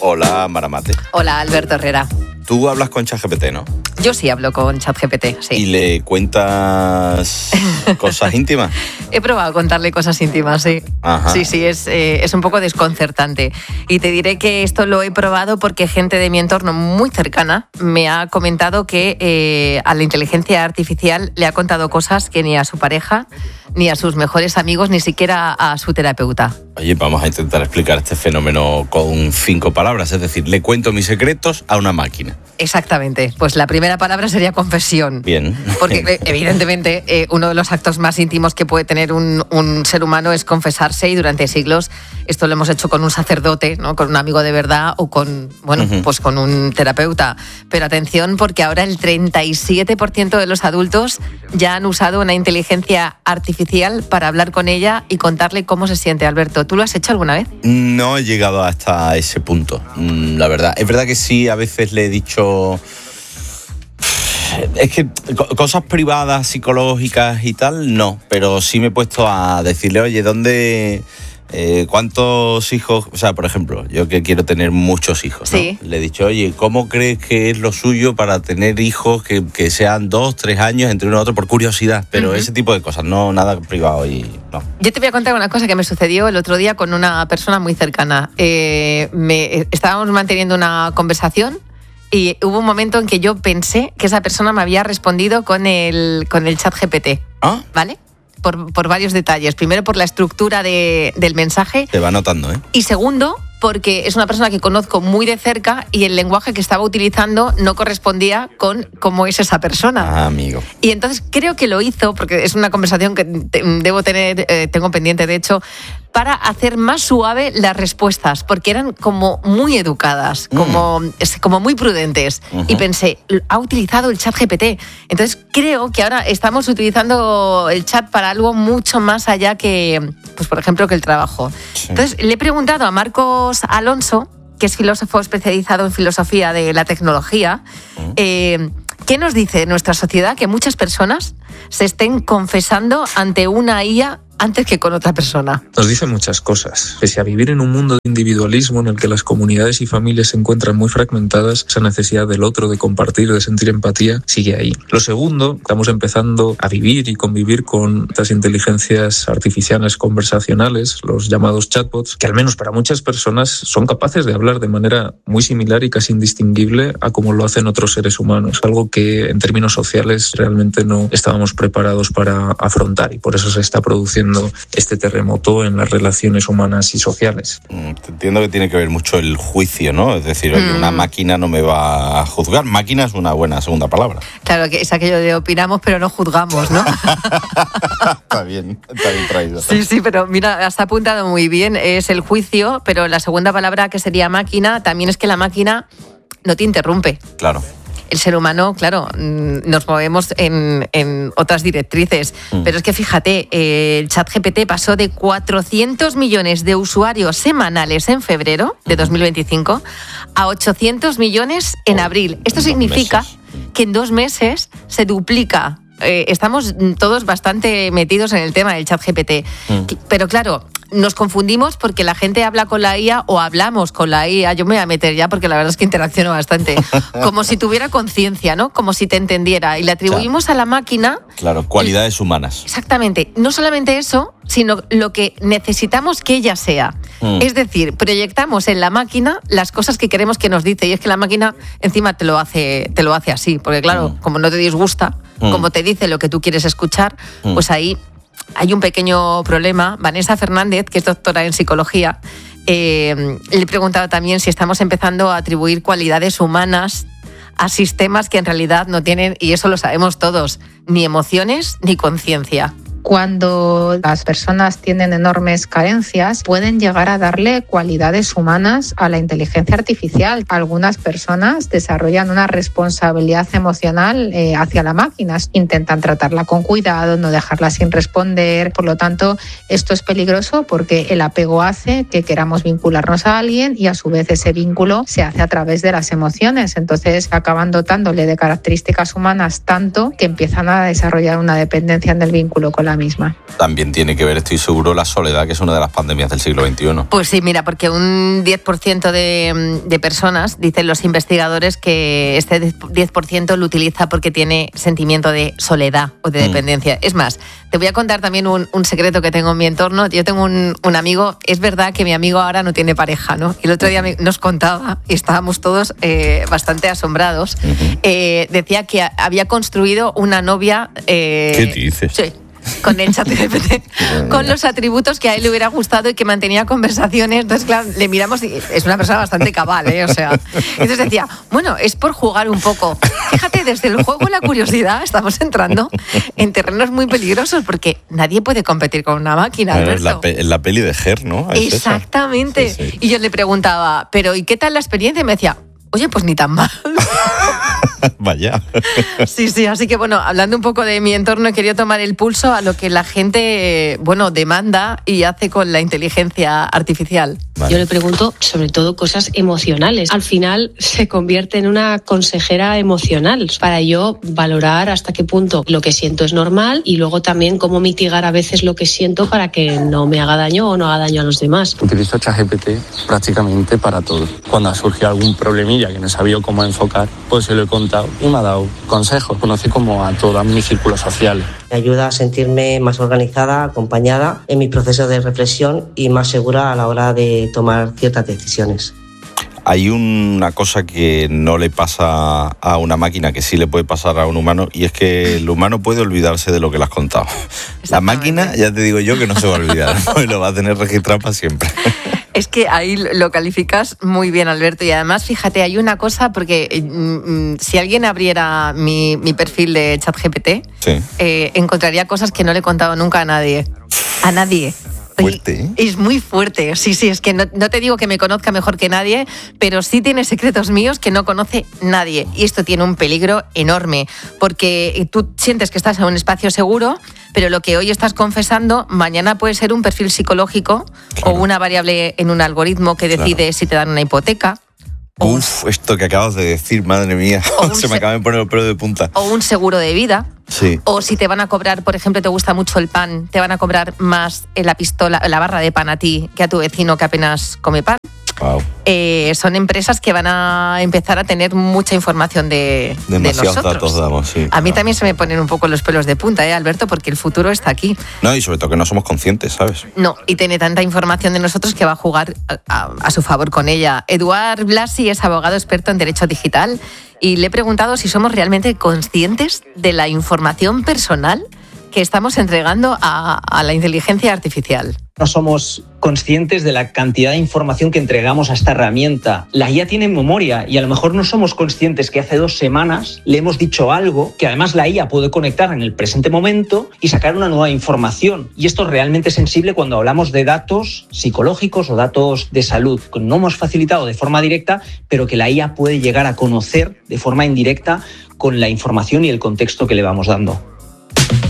Hola, Maramate. Hola, Alberto Herrera. Tú hablas con ChatGPT, ¿no? Yo sí hablo con ChatGPT, sí. ¿Y le cuentas cosas íntimas? He probado contarle cosas íntimas, sí. Ajá. Sí, es un poco desconcertante. Y te diré que esto lo he probado porque gente de mi entorno muy cercana me ha comentado que a la inteligencia artificial le ha contado cosas que ni a su pareja, ni a sus mejores amigos, ni siquiera a su terapeuta. Oye, vamos a intentar explicar este fenómeno con 5 palabras. Es decir, le cuento mis secretos a una máquina. Exactamente. Pues la primera palabra sería confesión. Bien. Porque evidentemente uno de los actos más íntimos que puede tener un ser humano es confesarse, y durante siglos esto lo hemos hecho con un sacerdote, ¿no? Con un amigo de verdad o con, pues con un terapeuta. Pero atención, porque ahora el 37% de los adultos ya han usado una inteligencia artificial para hablar con ella y contarle cómo se siente. Alberto, ¿tú lo has hecho alguna vez? No he llegado hasta ese punto, la verdad. Es verdad que sí, a veces le he dicho... Es que cosas privadas, psicológicas y tal, no. Pero sí me he puesto a decirle, oye, ¿dónde... ¿cuántos hijos? O sea, por ejemplo, yo que quiero tener muchos hijos, ¿no? Sí. Le he dicho, oye, ¿cómo crees que es lo suyo para tener hijos que sean 2, 3 años entre uno y otro por curiosidad? Pero ese tipo de cosas, no nada privado y no. Yo te voy a contar una cosa que me sucedió el otro día con una persona muy cercana. Estábamos manteniendo una conversación y hubo un momento en que yo pensé que esa persona me había respondido con el ChatGPT. ¿Ah? ¿Vale? Por varios detalles. Primero, por la estructura del mensaje. Te va notando, ¿eh? Y segundo, porque es una persona que conozco muy de cerca y el lenguaje que estaba utilizando no correspondía con cómo es esa persona. Ah, amigo. Y entonces creo que lo hizo, porque es una conversación que debo tener, tengo pendiente de hecho, para hacer más suave las respuestas, porque eran como muy educadas, como muy prudentes. Y pensé, ha utilizado el ChatGPT. Entonces creo que ahora estamos utilizando el chat para algo mucho más allá que, pues por ejemplo, que el trabajo. Sí. Entonces le he preguntado a Marcos Alonso, que es filósofo especializado en filosofía de la tecnología, ¿qué nos dice nuestra sociedad que muchas personas se estén confesando ante una IA antes que con otra persona? Nos dice muchas cosas. Pese a vivir en un mundo de individualismo en el que las comunidades y familias se encuentran muy fragmentadas, esa necesidad del otro, de compartir, de sentir empatía, sigue ahí. Lo segundo, estamos empezando a vivir y convivir con estas inteligencias artificiales conversacionales, los llamados chatbots, que al menos para muchas personas son capaces de hablar de manera muy similar y casi indistinguible a como lo hacen otros seres humanos. Algo que en términos sociales realmente no estábamos preparados para afrontar, y por eso se está produciendo este terremoto en las relaciones humanas y sociales. Entiendo que tiene que ver mucho el juicio, ¿no? Es decir, oye, una máquina no me va a juzgar. Máquina es una buena segunda palabra. Claro, que es aquello de opinamos pero no juzgamos, ¿no? Está bien traído. Sí, pero mira, has apuntado muy bien, es el juicio, pero la segunda palabra, que sería máquina, también es que la máquina no te interrumpe. Claro. El ser humano, claro, nos movemos en otras directrices. Pero es que fíjate, el ChatGPT pasó de 400 millones de usuarios semanales en febrero de 2025 a 800 millones en abril. Esto significa que en 2 meses se duplica. Estamos todos bastante metidos en el tema del ChatGPT. Pero claro, nos confundimos porque la gente habla con la IA o hablamos con la IA. Yo me voy a meter ya porque la verdad es que interacciono bastante. Como si tuviera conciencia, ¿no? Como si te entendiera. Y le atribuimos a la máquina... Claro, cualidades humanas. Exactamente. No solamente eso, sino lo que necesitamos que ella sea. Es decir, proyectamos en la máquina las cosas que queremos que nos dice. Y es que la máquina encima te lo hace así. Porque claro, como no te disgusta, como te dice lo que tú quieres escuchar, pues ahí... Hay un pequeño problema. Vanessa Fernández, que es doctora en psicología, le he preguntado también si estamos empezando a atribuir cualidades humanas a sistemas que en realidad no tienen, y eso lo sabemos todos, ni emociones ni conciencia. Cuando las personas tienen enormes carencias, pueden llegar a darle cualidades humanas a la inteligencia artificial. Algunas personas desarrollan una responsabilidad emocional hacia la máquina, intentan tratarla con cuidado, no dejarla sin responder. Por lo tanto, esto es peligroso porque el apego hace que queramos vincularnos a alguien y a su vez ese vínculo se hace a través de las emociones. Entonces acaban dotándole de características humanas tanto que empiezan a desarrollar una dependencia en el vínculo con la la misma. También tiene que ver, estoy seguro, la soledad, que es una de las pandemias del siglo XXI. Pues sí, mira, porque un 10% de personas, dicen los investigadores, que este 10% lo utiliza porque tiene sentimiento de soledad o de dependencia. Es más, te voy a contar también un secreto que tengo en mi entorno. Yo tengo un amigo, es verdad que mi amigo ahora no tiene pareja, ¿no? Y el otro día nos contaba, y estábamos todos bastante asombrados, decía que había construido una novia... ¿Qué dices? Sí. Con el ChatGPT, con los atributos que a él le hubiera gustado y que mantenía conversaciones. Entonces, claro, le miramos y es una persona bastante cabal, ¿eh? O sea, entonces decía, bueno, es por jugar un poco. Fíjate, desde el juego y la curiosidad estamos entrando en terrenos muy peligrosos porque nadie puede competir con una máquina, Alberto. En la peli de Her, ¿no? ¿Es exactamente. esa? Sí. Y yo le preguntaba, pero ¿y qué tal la experiencia? Y me decía, oye, pues ni tan mal. Vaya. Sí, así que bueno, hablando un poco de mi entorno, he querido tomar el pulso a lo que la gente, demanda y hace con la inteligencia artificial. Vale. Yo le pregunto sobre todo cosas emocionales. Al final se convierte en una consejera emocional para yo valorar hasta qué punto lo que siento es normal y luego también cómo mitigar a veces lo que siento para que no me haga daño o no haga daño a los demás. Utilizo ChatGPT prácticamente para todo. Cuando ha surgido algún problemilla que no sabía cómo enfocar, pues se lo he contado y me ha dado consejos. Conocí como a todo mi círculo social. Me ayuda a sentirme más organizada, acompañada en mi proceso de reflexión y más segura a la hora de tomar ciertas decisiones. Hay una cosa que no le pasa a una máquina, que sí le puede pasar a un humano, y es que el humano puede olvidarse de lo que le has contado. La máquina, ya te digo yo, que no se va a olvidar, ¿no? Y lo va a tener registrado para siempre. Es que ahí lo calificas muy bien, Alberto. Y además, fíjate, hay una cosa, porque si alguien abriera mi perfil de ChatGPT, sí, encontraría cosas que no le he contado nunca a nadie. A nadie. Fuerte, ¿eh? Es muy fuerte, sí, es que no te digo que me conozca mejor que nadie, pero sí tiene secretos míos que no conoce nadie. Y esto tiene un peligro enorme, porque tú sientes que estás en un espacio seguro, pero lo que hoy estás confesando, mañana puede ser un perfil psicológico, claro, o una variable en un algoritmo que decide, claro, si te dan una hipoteca. Uf, esto que acabas de decir, madre mía, se me acaba de poner el pelo de punta. O un seguro de vida. Sí. O si te van a cobrar, por ejemplo, te gusta mucho el pan, te van a cobrar más la barra de pan a ti que a tu vecino que apenas come pan. Wow. Son empresas que van a empezar a tener mucha información de nosotros. Datos damos, sí. A mí también se me ponen un poco los pelos de punta, Alberto, porque el futuro está aquí. No, y sobre todo que no somos conscientes, ¿sabes? No, y tiene tanta información de nosotros que va a jugar a su favor con ella. Eduard Blasi es abogado experto en Derecho Digital y le he preguntado si somos realmente conscientes de la información personal que estamos entregando a la inteligencia artificial. No somos conscientes de la cantidad de información que entregamos a esta herramienta. La IA tiene memoria y a lo mejor no somos conscientes que hace 2 semanas le hemos dicho algo que además la IA puede conectar en el presente momento y sacar una nueva información. Y esto es realmente sensible cuando hablamos de datos psicológicos o datos de salud, que no hemos facilitado de forma directa, pero que la IA puede llegar a conocer de forma indirecta con la información y el contexto que le vamos dando.